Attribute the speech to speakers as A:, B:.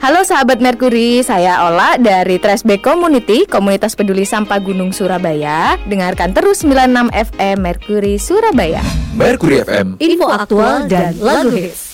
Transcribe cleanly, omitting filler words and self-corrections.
A: Halo sahabat Merkuri, saya Ola dari Trashback Community, Komunitas Peduli Sampah Gunung Surabaya. Dengarkan terus 96 FM Merkuri Surabaya.
B: Merkuri FM,
C: info aktual dan lagu hits.